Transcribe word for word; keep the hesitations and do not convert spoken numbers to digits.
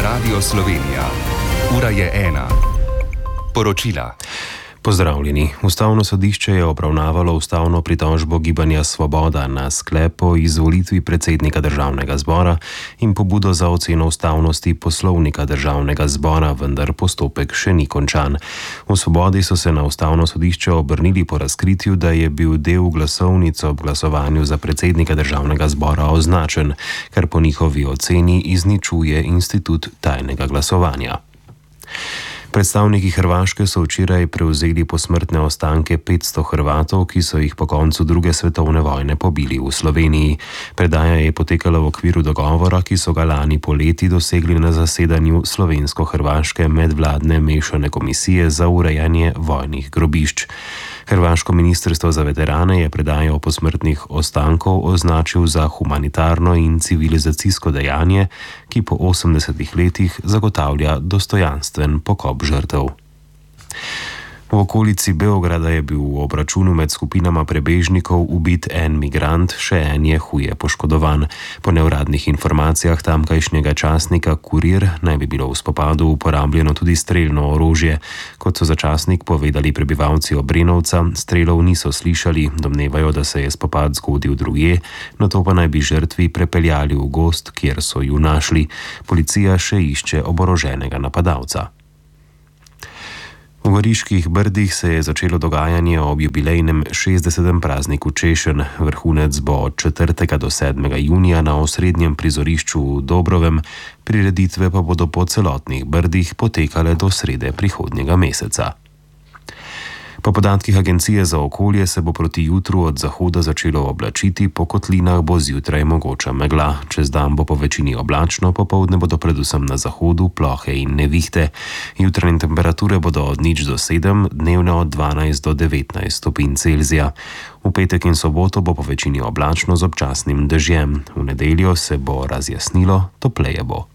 Radio Slovenija. Ura je ena. Poročila. Pozdravljeni. Ustavno sodišče je obravnavalo ustavno pritožbo Gibanja Svoboda na sklep o izvolitvi predsednika Državnega zbora in pobudo za oceno ustavnosti poslovnika Državnega zbora, vendar postopek še ni končan. V Svobodi so se na ustavno sodišče obrnili po razkritju, da je bil del glasovnic ob glasovanju za predsednika Državnega zbora označen, kar po njihovi oceni izničuje institut tajnega glasovanja. Predstavniki Hrvaške so včeraj prevzeli posmrtne ostanke petsto Hrvatov, ki so jih po koncu druge svetovne vojne pobili v Sloveniji. Predaja je potekala v okviru dogovora, ki so ga lani poleti dosegli na zasedanju slovensko-hrvaške medvladne mešane komisije za urejanje vojnih grobišč. Hrvaško ministrstvo za veterane je predajo posmrtnih ostankov označil za humanitarno in civilizacijsko dejanje, ki po osemdesetih letih zagotavlja dostojanstven pokop žrtev. V okolici Beograda je bil v obračunu med skupinama prebežnikov ubit en migrant, še en je huje poškodovan. Po neuradnih informacijah tamkajšnjega časnika Kurir naj bi bilo v spopadu uporabljeno tudi strelno orožje. Kot so za časnik povedali prebivalci Obrenovca, strelov niso slišali, domnevajo, da se je spopad zgodil drugje, nato pa naj bi žrtvi prepeljali v gozd, kjer so ju našli. Policija še išče oboroženega napadalca. V Goriških Brdih se je začelo dogajanje ob jubilejnem šestdesetem prazniku češenj. Vrhunec bo od četrtega do sedmega junija na osrednjem prizorišču v Dobrovem, prireditve pa bodo po celotnih Brdih potekale do srede prihodnjega meseca. Po podatkih Agencije za okolje se bo proti jutru od zahoda začelo oblačiti, po kotlinah bo zjutraj mogoča megla. Čez dan bo po večini oblačno, popoldne bodo predvsem na zahodu plohe in nevihte. Jutranje temperature bodo od nič do sedem, dnevne od dvanajst do devetnajst stopinj Celzija. V petek in soboto bo po večini oblačno z občasnim dežjem. V nedeljo se bo razjasnilo, topleje bo.